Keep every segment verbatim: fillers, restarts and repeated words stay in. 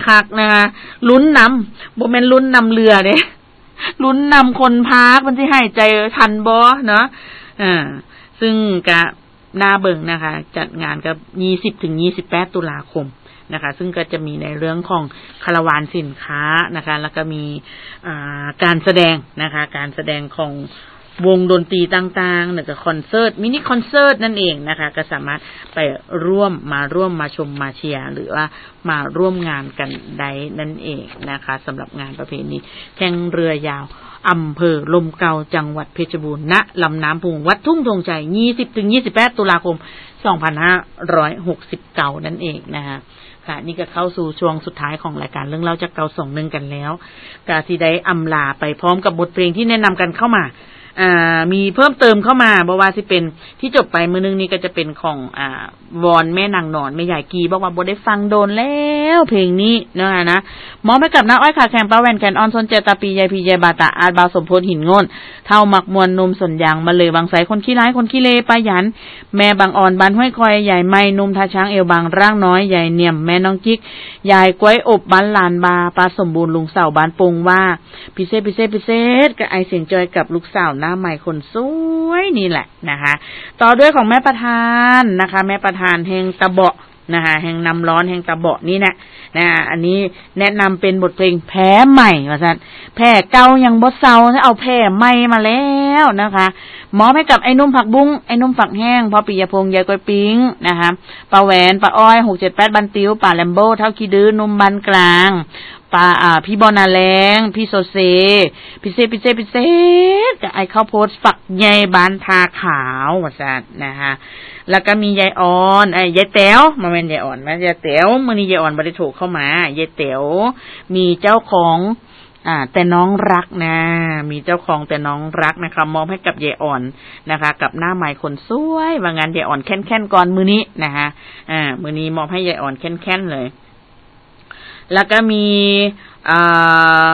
คักนะคะลุ้นนำบ่แม่นลุ้นนำเรือเด้ลุ้นนำคนพากมันสิหายใจทันบ่เนาะอ่าซึ่งก็น่าเบิ่งนะคะจัดงานกับยี่สิบถึงยี่สิบแปดตุลาคมนะคะซึ่งก็จะมีในเรื่องของคาราวานสินค้านะคะแล้วก็มีอ่าการแสดงนะคะการแสดงของวงดนตรีต่างๆแล้วก็คอนเสิร์ตมินิคอนเสิร์ตนั่นเองนะคะก็สามารถไปร่วมมาร่วมมาชมมาเชียร์หรือว่ามาร่วมงานกันได้นั่นเองนะคะสำหรับงานประเพณีแข่งเรือยาวอำเภอลมเก่าจังหวัดเพชรบูรณ์ณลำน้ำพุงวัดทุ่งธงชัย ยี่สิบถึงยี่สิบแปด ตุลาคม สองพันห้าร้อยหกสิบเก้า นั่นเองนะคะค่ะนี่ก็เข้าสู่ช่วงสุดท้ายของรายการเรื่องเล่าจากเก่าสองหนึ่งกันแล้วก็สิได้อำลาไปพร้อมกับบทเพลงที่แนะนำกันเข้ามาอ่ามีเพิ่มเติมเข้ามาบ่ว่าสิเป็นที่จบไปมื้อนึงนี้ก็จะเป็นของอ่าวอนแม่นางนอนแม่ใหญ่กีบอกว่าบ่ได้ฟังโดนแล้วเพลงนี้เนาะนะมอบให้กับน้าอ้อยขาแข็งป้าแว่นแกนออนซนเจตาปียายพียายบาตาอาดบาวสมโพธิหินโง่นเท่ามักมวลนมสนยางมาเลยบางไสคนขี้ร้ายคนขี้เลปายันแม่บางอ่อนบ้านห้วยคอยใหญ่ไม้นุ่มทาช้างเอวบางร่างน้อยใหญ่เนียมแม่น้องจิกยายก้วยอบบ้านลานบาปลาสมบูรณ์ลุงเสาบ้านปงว่าพิเศษพิเศษพิเศษกับไอเสียงจอยกับลูกสาวหน้าใหม่คนสวยนี่แหละนะคะต่อด้วยของแม่ประธานนะคะแม่ประธานแห่งตะเบาะนะคะแห่งน้ำร้อนแห่งตะเบาะนี่นะนะอันนี้แนะนำเป็นบทเพลงแพ้ใหม่ว่าซั่นแพ้เก่ายังบ่เซาเอาแพ้ใหม่มาแล้วนะคะมอบให้กับไอ้นุ่มผักบุ้งไอ้นุ่มฝักแห้งพ่อปิยพงษ์ยายก้อยปิ้งนะคะป้าแหวนป้าอ้อยหก เจ็ด แปดบันติ้วป้าแลมโบ้เท่าขี้ดื้อนุ่มบันกลางป้าอ่าพี่บอนาแลงพี่โซเซพิเศษพิเศษพิเศษกับไอ้ข้าวโพดฝักใหญ่บานทาขาวว่าซั่นนะคะแล้วก็มียายอ่อนไอ้ยายแต๋วมาแม่นยายอ่อนนะยายแต๋วมื้อนี้ยายอ่อนบ่ได้โทรเข้ามายายแต๋วมีเจ้าของอ่าแต่น้องรักนะมีเจ้าของแต่น้องรักนะคะมอบให้กับยายอ่อนนะคะกับหน้าใหม่คนสวยว่างั้นยายอ่อนแค้นๆก่อนมื้อนี้นะคะอ่ามื้อนี้มอบให้ยายอ่อนแค้นๆเลยแล้วก็มีอ่า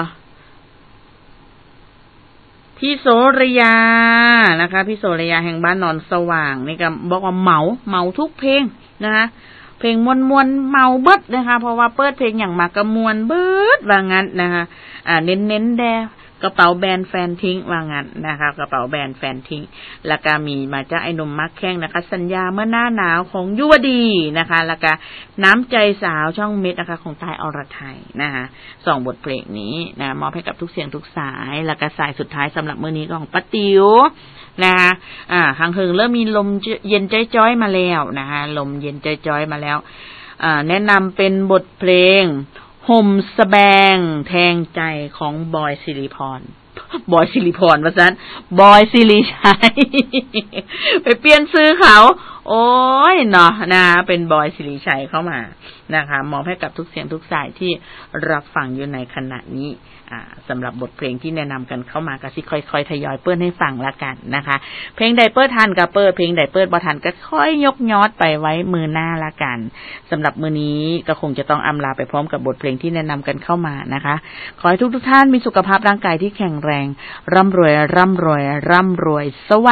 พี่โสระยานะคะพี่โสระยาแห่งบ้านนอนสว่างนี่ก็บอกว่าเหมาเหมาทุกเพลงนะคะเพลงมวนๆเมาเบิดนะคะเพราะว่าเปิดเพลงอย่างมากระมวลเบิดว่างั้นนะคะอ่าเน้นๆแดกระเป๋าแบรนด์แฟนทิ้งว่างั้นนะคะกระเป๋าแบรนด์แฟนทิ้งแล้วก็มีมาจากไอ้หนุ่มมักแข้งนะคะสัญญาเมื่อหน้าหนาวของยุวดีนะคะแล้วก็น้ำใจสาวช่องเม็ดนะคะของตายอรไทยนะคะสองบทเพลงนี้นะมอบให้กับทุกเสียงทุกสายแล้วก็สายสุดท้ายสำหรับมื้อนี้ของป้าติ๋วนะคะอ่าทางเฮิงเริ่มมีลมเย็นจ้อยๆมาแล้วนะคะลมเย็นจ้อยๆมาแล้วอ่าแนะนำเป็นบทเพลงห่มสแบงแทงใจของบอยสิริพรบอยสิริพรว่าซั่นบอยสิริชัยไปเปลี่ยนชื่อเขาโอ้ยเนาะนะเป็นบอยสิริชัยเข้ามานะคะมอบให้กับทุกเสียงทุกสายที่รับฟังอยู่ในขณะนี้อ่าสำหรับบทเพลงที่แนะนำกันเข้ามาก็สิค่อยๆทยอยเปิ้นให้ฟังละกันนะคะเพลงใดเปิ้นทันก็เปิ้นเพลงใดเปิ้นบ่ทันก็ค่อยยกยอดไปไว้มือหน้าละกันสำหรับมื้อนี้ก็คงจะต้องอำลาไปพร้อมกับบทเพลงที่แนะนำกันเข้ามานะคะขอให้ทุกๆท่านมีสุขภาพร่างกายที่แข็งแรงร่ำรวยร่ำรวยร่ำรวยสวัสดี